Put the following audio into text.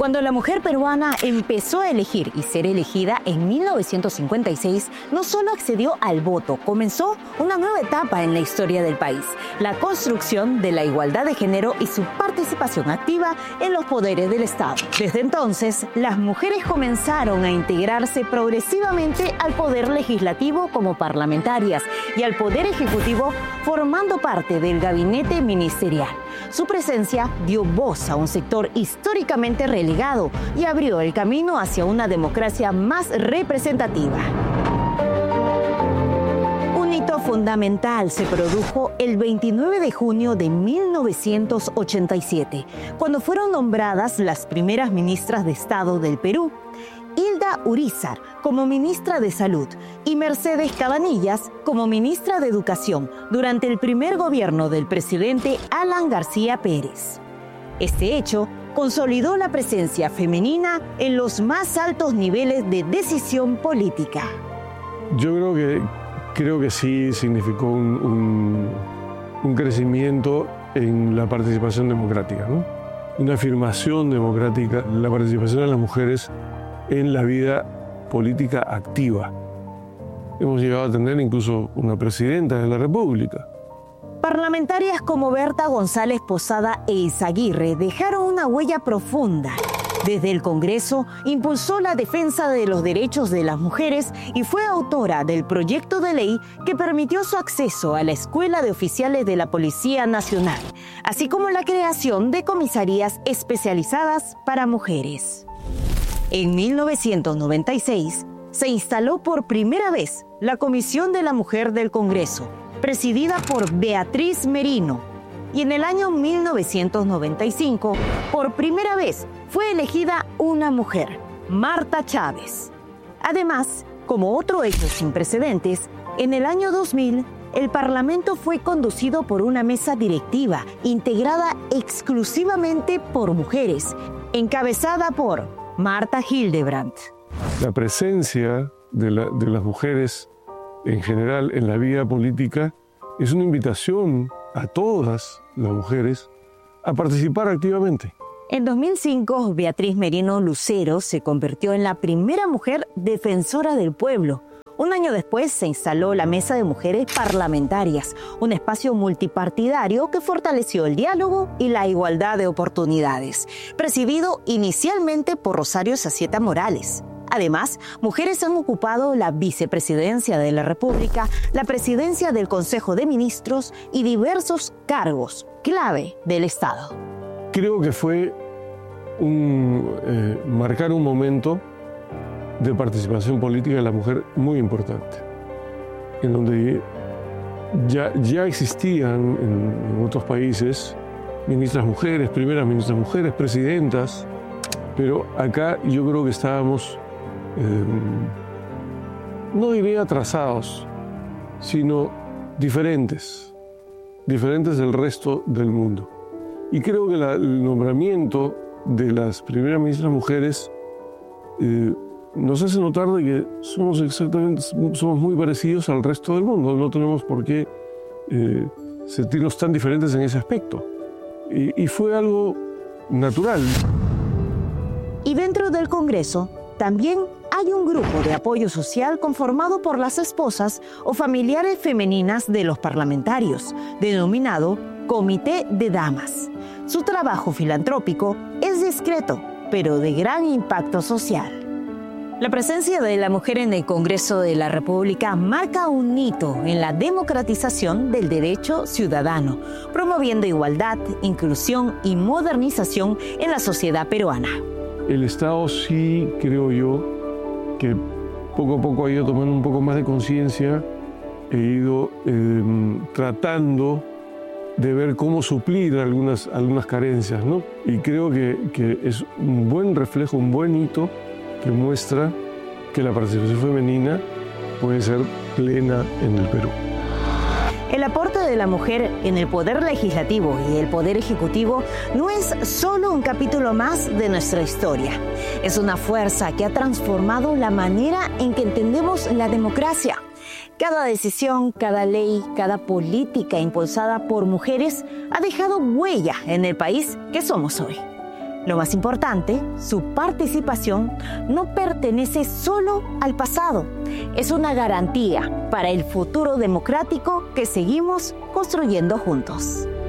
Cuando la mujer peruana empezó a elegir y ser elegida en 1956, no solo accedió al voto, comenzó una nueva etapa en la historia del país, la construcción de la igualdad de género y su participación activa en los poderes del Estado. Desde entonces, las mujeres comenzaron a integrarse progresivamente al poder legislativo como parlamentarias y al poder ejecutivo formando parte del gabinete ministerial. Su presencia dio voz a un sector históricamente relegado y abrió el camino hacia una democracia más representativa. Un hito fundamental se produjo el 29 de junio de 1987, cuando fueron nombradas las primeras ministras de Estado del Perú. Hilda Urízar como ministra de Salud y Mercedes Cabanillas como ministra de Educación durante el primer gobierno del presidente Alan García Pérez. Este hecho consolidó la presencia femenina en los más altos niveles de decisión política. Yo creo que sí significó un crecimiento en la participación democrática, ¿no? Una afirmación democrática, la participación de las mujeres en la vida política activa. Hemos llegado a tener incluso una presidenta de la República. Parlamentarias como Berta González Posada e Izaguirre dejaron una huella profunda. Desde el Congreso impulsó la defensa de los derechos de las mujeres y fue autora del proyecto de ley que permitió su acceso a la Escuela de Oficiales de la Policía Nacional, así como la creación de comisarías especializadas para mujeres. En 1996 se instaló por primera vez la Comisión de la Mujer del Congreso, presidida por Beatriz Merino, y en el año 1995, por primera vez, fue elegida una mujer, Marta Chávez. Además, como otro hecho sin precedentes, en el año 2000, el Parlamento fue conducido por una mesa directiva integrada exclusivamente por mujeres, encabezada por Marta Hildebrandt. La presencia de las mujeres en general en la vida política es una invitación a todas las mujeres a participar activamente. En 2005, Beatriz Merino Lucero se convirtió en la primera mujer defensora del pueblo. Un año después se instaló la Mesa de Mujeres Parlamentarias, un espacio multipartidario que fortaleció el diálogo y la igualdad de oportunidades, presidido inicialmente por Rosario Sacieta Morales. Además, mujeres han ocupado la vicepresidencia de la República, la presidencia del Consejo de Ministros y diversos cargos clave del Estado. Creo que fue marcar un momento de participación política de la mujer muy importante, en donde ya existían en otros países ministras mujeres, primeras ministras mujeres, presidentas, pero acá yo creo que estábamos, no diría atrasados, sino diferentes del resto del mundo. Y creo que el nombramiento de las primeras ministras mujeres nos hace notar de que somos muy parecidos al resto del mundo. No tenemos por qué sentirnos tan diferentes en ese aspecto. Y fue algo natural. Y dentro del Congreso también hay un grupo de apoyo social conformado por las esposas o familiares femeninas de los parlamentarios, denominado Comité de Damas. Su trabajo filantrópico es discreto, pero de gran impacto social. La presencia de la mujer en el Congreso de la República marca un hito en la democratización del derecho ciudadano, promoviendo igualdad, inclusión y modernización en la sociedad peruana. El Estado sí, creo yo, que poco a poco ha ido tomando un poco más de conciencia, he ido tratando de ver cómo suplir algunas carencias, ¿no? Y creo que es un buen reflejo, un buen hito que muestra que la participación femenina puede ser plena en el Perú. El aporte de la mujer en el poder legislativo y el poder ejecutivo no es solo un capítulo más de nuestra historia. Es una fuerza que ha transformado la manera en que entendemos la democracia. Cada decisión, cada ley, cada política impulsada por mujeres ha dejado huella en el país que somos hoy. Lo más importante, su participación no pertenece solo al pasado, es una garantía para el futuro democrático que seguimos construyendo juntos.